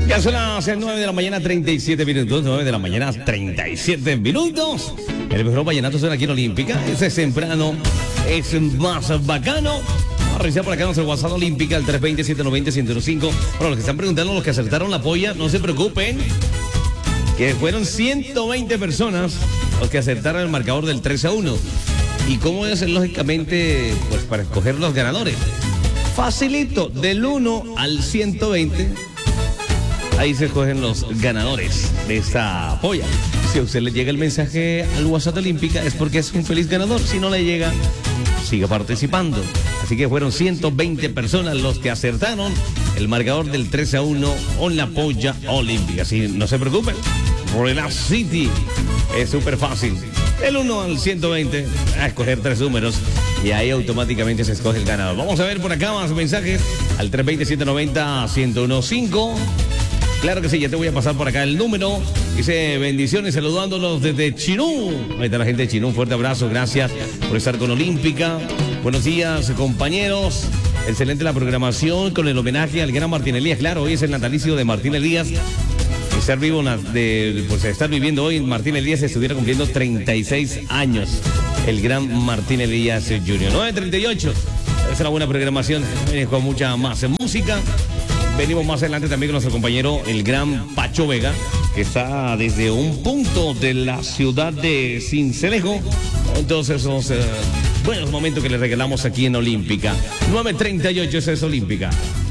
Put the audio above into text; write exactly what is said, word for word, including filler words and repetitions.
Ya son las nueve de la mañana, treinta y siete minutos. nueve de la mañana, treinta y siete minutos. El mejor vallenato suena aquí en Olímpica. Ese es temprano, es más bacano. Vamos a revisar por acá nuestro WhatsApp Olímpica, el tres dos cero, siete nueve cero, uno cero cinco. Bueno, los que están preguntando, los que acertaron la polla, no se preocupen, que fueron ciento veinte personas los que acertaron el marcador del tres a uno. ¿Y cómo es, lógicamente, pues para escoger los ganadores? Facilito, del uno al ciento veinte. Ahí se escogen los ganadores de esta polla. Si a usted le llega el mensaje al WhatsApp Olímpica es porque es un feliz ganador. Si no le llega, siga participando. Así que fueron ciento veinte personas los que acertaron el marcador del tres a uno con la polla olímpica. Así no se preocupen, Relax City es súper fácil. Del uno al ciento veinte, a escoger tres números y ahí automáticamente se escoge el ganador. Vamos a ver por acá más mensajes al tres dos cero, siete nueve cero, uno cero cinco. Claro que sí, ya te voy a pasar por acá el número. Dice bendiciones, saludándonos desde Chinú. Ahí está la gente de Chinú, un fuerte abrazo, gracias por estar con Olímpica. Buenos días, compañeros. Excelente la programación con el homenaje al gran Martín Elías. Claro, hoy es el natalicio de Martín Elías. Estar vivo, de, pues estar viviendo hoy, Martín Elías estuviera cumpliendo treinta y seis años. El gran Martín Elías junior nueve treinta y ocho. Es una buena programación, con mucha más música. Venimos más adelante también con nuestro compañero, el gran Pacho Vega, que está desde un punto de la ciudad de Sincelejo. Entonces, esos eh, buenos momentos que le regalamos aquí en Olímpica. nueve treinta y ocho, esa es Olímpica.